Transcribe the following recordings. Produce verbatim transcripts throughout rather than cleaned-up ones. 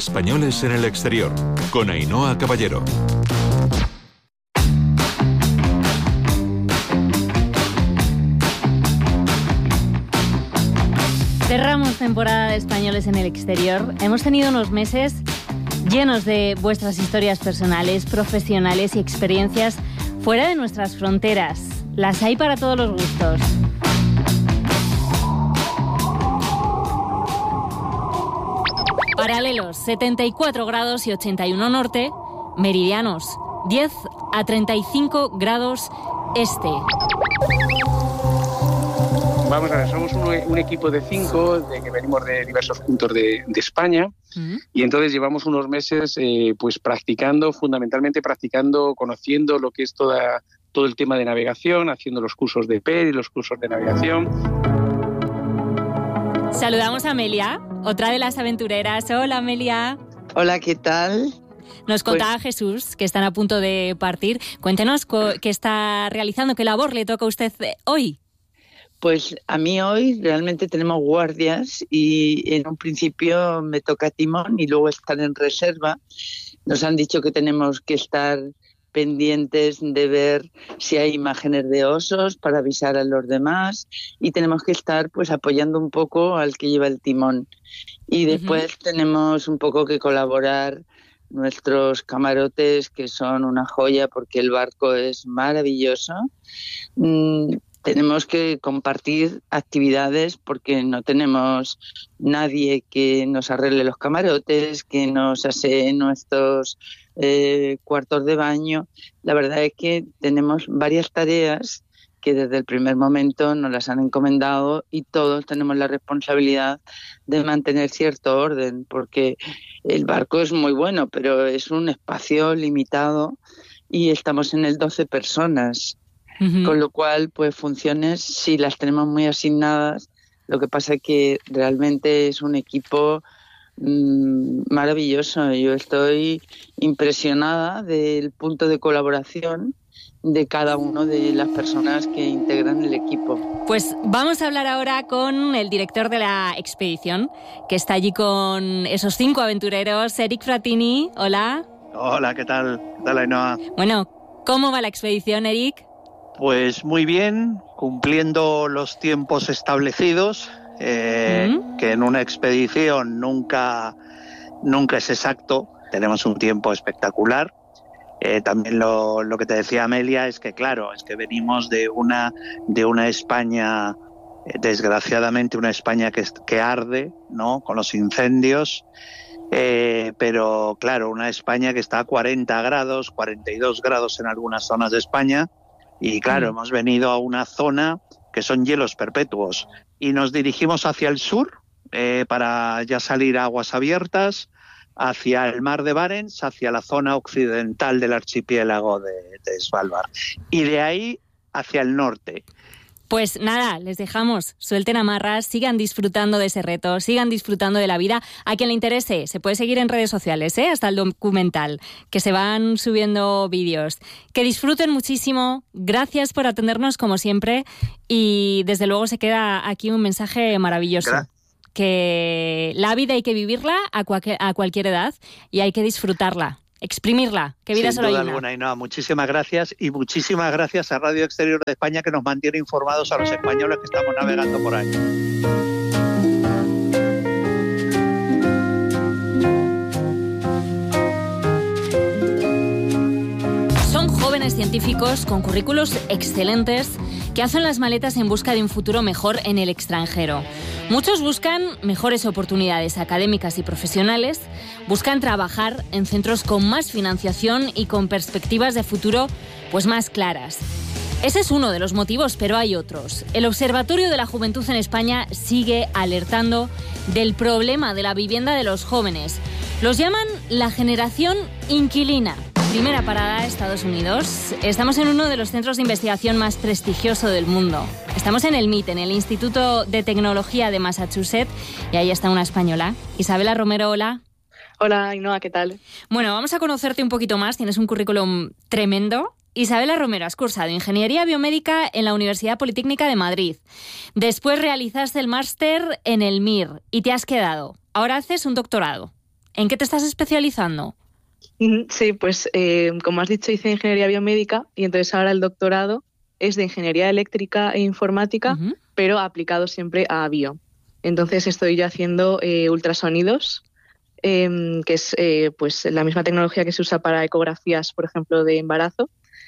Españoles en el exterior, con Ainhoa Caballero. Cerramos temporada de Españoles en el exterior. Hemos tenido unos meses llenos de vuestras historias personales, profesionales y experiencias fuera de nuestras fronteras. Las hay para todos los gustos. Paralelos setenta y cuatro grados y ochenta y uno norte, meridianos diez a treinta y cinco grados este. Vamos a ver, somos un, un equipo de cinco de que venimos de diversos puntos de, de España uh-huh. y entonces llevamos unos meses eh, pues practicando, fundamentalmente practicando, conociendo lo que es toda, todo el tema de navegación, haciendo los cursos de P E R y los cursos de navegación. Saludamos a Amelia, otra de las aventureras. Hola, Amelia. Hola, ¿qué tal? Nos contaba pues, Jesús que están a punto de partir. Cuéntenos co- qué está realizando, qué labor le toca a usted hoy. Pues a mí hoy realmente tenemos guardias y en un principio me toca timón y luego estar en reserva. Nos han dicho que tenemos que estar pendientes de ver si hay imágenes de osos para avisar a los demás y tenemos que estar pues apoyando un poco al que lleva el timón. Y después uh-huh. tenemos un poco que colaborar nuestros camarotes, que son una joya porque el barco es maravilloso. Mm, Tenemos que compartir actividades porque no tenemos nadie que nos arregle los camarotes, que nos asee nuestros eh, cuartos de baño. La verdad es que tenemos varias tareas que desde el primer momento nos las han encomendado y todos tenemos la responsabilidad de mantener cierto orden, porque el barco es muy bueno, pero es un espacio limitado y estamos en el doce personas. Uh-huh. Con lo cual, pues funciones sí las tenemos muy asignadas. Lo que pasa es que realmente es un equipo mmm, maravilloso. Yo estoy impresionada del punto de colaboración de cada una de las personas que integran el equipo. Pues vamos a hablar ahora con el director de la expedición, que está allí con esos cinco aventureros, Eric Frattini. Hola. Hola, ¿qué tal? ¿Qué tal, Ainhoa? Bueno, ¿cómo va la expedición, Eric? Pues muy bien, cumpliendo los tiempos establecidos, eh, ¿Mm? que en una expedición nunca, nunca es exacto, tenemos un tiempo espectacular. Eh, también lo, lo que te decía Amelia es que, claro, es que venimos de una, de una España, eh, desgraciadamente una España que, que arde, ¿no?, con los incendios, eh, pero claro, una España que está a cuarenta grados, cuarenta y dos grados en algunas zonas de España. Y claro, mm. hemos venido a una zona que son hielos perpetuos y nos dirigimos hacia el sur eh, para ya salir a aguas abiertas, hacia el mar de Barents, hacia la zona occidental del archipiélago de, de Svalbard y de ahí hacia el norte. Pues nada, les dejamos, suelten amarras, sigan disfrutando de ese reto, sigan disfrutando de la vida. A quien le interese, se puede seguir en redes sociales, ¿eh? Hasta el documental, que se van subiendo vídeos. Que disfruten muchísimo, gracias por atendernos como siempre y desde luego se queda aquí un mensaje maravilloso. Gracias. Que la vida hay que vivirla a, cualquier, a cualquier edad y hay que disfrutarla. Exprimirla, que vida solo hay una. Sin duda alguna, Ainhoa, muchísimas gracias y muchísimas gracias a Radio Exterior de España que nos mantiene informados a los españoles que estamos navegando por ahí. Son jóvenes científicos con currículos excelentes que hacen las maletas en busca de un futuro mejor en el extranjero. Muchos buscan mejores oportunidades académicas y profesionales, buscan trabajar en centros con más financiación y con perspectivas de futuro pues más claras. Ese es uno de los motivos, pero hay otros. El Observatorio de la Juventud en España sigue alertando del problema de la vivienda de los jóvenes. Los llaman la generación inquilina. Primera parada, Estados Unidos. Estamos en uno de los centros de investigación más prestigioso del mundo. Estamos en el M I T, en el Instituto de Tecnología de Massachusetts, y ahí está una española. Isabela Romero, hola. Hola, Ainhoa, ¿qué tal? Bueno, vamos a conocerte un poquito más. Tienes un currículum tremendo. Isabela Romero, has cursado Ingeniería Biomédica en la Universidad Politécnica de Madrid. Después realizaste el máster en el M I R y te has quedado. Ahora haces un doctorado ¿En qué te estás especializando? Sí, pues eh, como has dicho, hice ingeniería biomédica y entonces ahora el doctorado es de ingeniería eléctrica e informática, uh-huh. pero aplicado siempre a bio. Entonces estoy yo haciendo eh, ultrasonidos, eh, que es eh, pues la misma tecnología que se usa para ecografías, por ejemplo, de embarazo.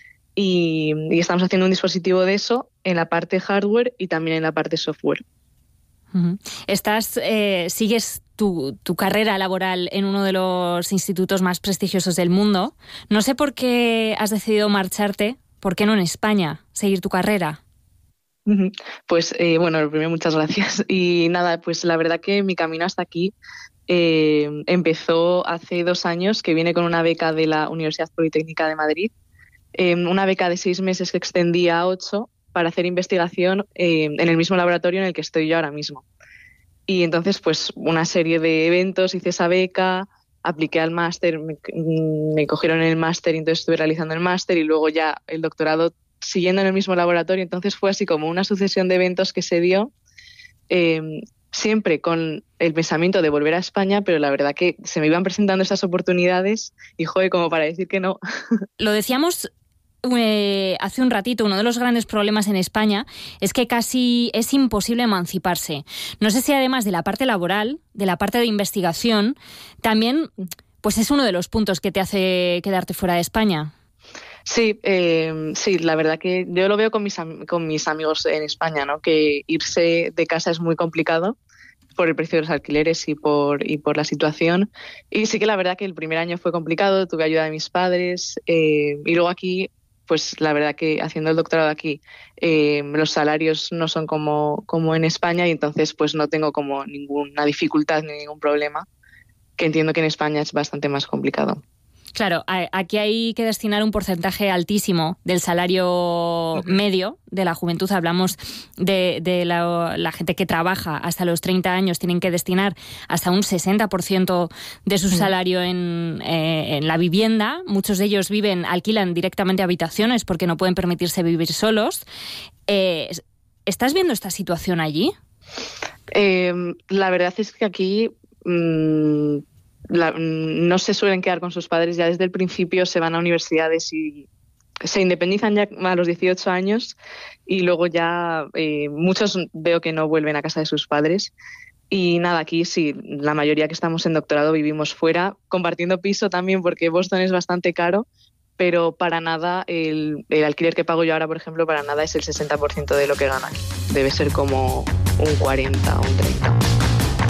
Y, y estamos haciendo un dispositivo de eso en la parte hardware y también en la parte software. Uh-huh. Estás, eh, sigues tu, tu carrera laboral en uno de los institutos más prestigiosos del mundo. No sé por qué has decidido marcharte, ¿por qué no en España, seguir tu carrera? Uh-huh. Pues eh, bueno, lo primero, muchas gracias. Y nada, pues la verdad que mi camino hasta aquí eh, empezó hace dos años, que vine con una beca de la Universidad Politécnica de Madrid. Eh, una beca de seis meses que extendía a ocho para hacer investigación eh, en el mismo laboratorio en el que estoy yo ahora mismo. Y entonces, pues, una serie de eventos, hice esa beca, apliqué al máster, me, me cogieron en el máster y entonces estuve realizando el máster y luego ya el doctorado siguiendo en el mismo laboratorio. Entonces fue así como una sucesión de eventos que se dio, eh, siempre con el pensamiento de volver a España, pero la verdad que se me iban presentando esas oportunidades y, joder, como para decir que no. Lo decíamos Eh, hace un ratito, uno de los grandes problemas en España es que casi es imposible emanciparse. No sé si además de la parte laboral, de la parte de investigación, también pues es uno de los puntos que te hace quedarte fuera de España. Sí, eh, sí, la verdad que yo lo veo con mis, con mis amigos en España, ¿no? Que irse de casa es muy complicado por el precio de los alquileres y por, y por la situación. Y sí que la verdad que el primer año fue complicado, tuve ayuda de mis padres eh, y luego aquí pues la verdad que haciendo el doctorado aquí eh, los salarios no son como, como en España y entonces pues no tengo como ninguna dificultad ni ningún problema, que entiendo que en España es bastante más complicado. Claro, aquí hay que destinar un porcentaje altísimo del salario uh-huh. medio de la juventud. Hablamos de, de la, la gente que trabaja hasta los treinta años, tienen que destinar hasta un sesenta por ciento de su uh-huh. salario en, eh, en la vivienda. Muchos de ellos viven, alquilan directamente habitaciones porque no pueden permitirse vivir solos. Eh, ¿Estás viendo esta situación allí? Eh, la verdad es que aquí... Mmm... La, no se suelen quedar con sus padres, ya desde el principio se van a universidades y se independizan ya a los dieciocho años y luego ya eh, muchos veo que no vuelven a casa de sus padres. Y nada, aquí sí, la mayoría que estamos en doctorado vivimos fuera, compartiendo piso también porque Boston es bastante caro, pero para nada el, el alquiler que pago yo ahora, por ejemplo, para nada es el sesenta por ciento de lo que gano aquí. Debe ser como un cuarenta o un treinta por ciento.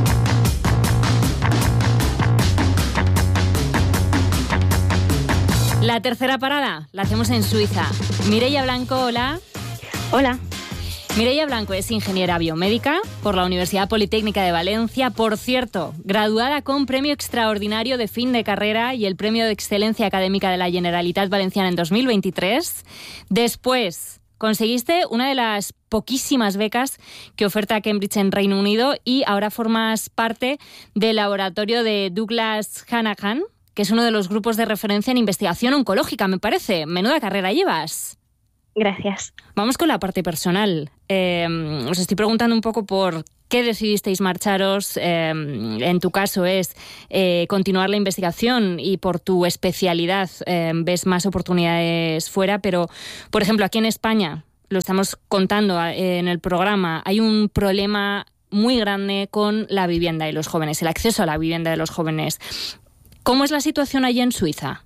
La tercera parada la hacemos en Suiza. Mireia Blanco, hola. Hola. Mireia Blanco es ingeniera biomédica por la Universidad Politécnica de Valencia. Por cierto, graduada con premio extraordinario de fin de carrera y el premio de excelencia académica de la Generalitat Valenciana en dos mil veintitrés. Después conseguiste una de las poquísimas becas que oferta Cambridge en Reino Unido y ahora formas parte del laboratorio de Douglas Hanahan, que es uno de los grupos de referencia en investigación oncológica, me parece. Menuda carrera llevas. Gracias. Vamos con la parte personal. Eh, os estoy preguntando un poco por qué decidisteis marcharos. Eh, en tu caso es eh, continuar la investigación y por tu especialidad eh, ves más oportunidades fuera, pero, por ejemplo, aquí en España, lo estamos contando en el programa, hay un problema muy grande con la vivienda y los jóvenes, el acceso a la vivienda de los jóvenes. ¿Cómo es la situación allí en Suiza?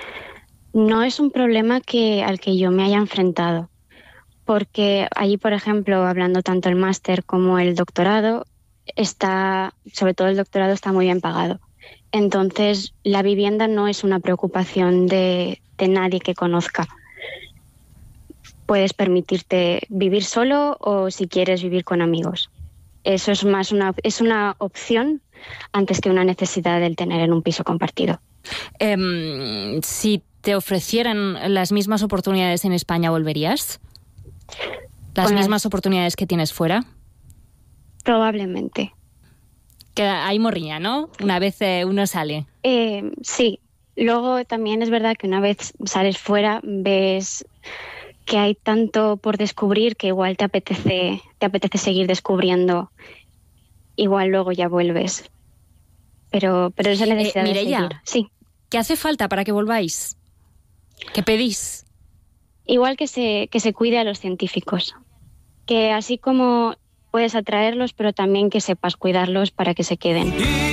No es un problema que, al que yo me haya enfrentado, porque allí, por ejemplo, hablando tanto el máster como el doctorado, está, sobre todo el doctorado está muy bien pagado. Entonces, la vivienda no es una preocupación de, de nadie que conozca. Puedes permitirte vivir solo o, si quieres, vivir con amigos. Eso es más una, es una opción antes que una necesidad del tener en un piso compartido. Eh, si te ofrecieran las mismas oportunidades en España, ¿volverías? ¿Las Pues, mismas oportunidades que tienes fuera? Probablemente. Que hay morriña, ¿no? Una vez eh, uno sale. Eh, sí. Luego también es verdad que una vez sales fuera ves que hay tanto por descubrir que igual te apetece, te apetece seguir descubriendo. Igual luego ya vuelves. pero, pero esa necesidad eh, de seguir. Sí. ¿Qué hace falta para que volváis? ¿Qué pedís? Igual que se, que se cuide a los científicos. Que así como puedes atraerlos, pero también que sepas cuidarlos para que se queden.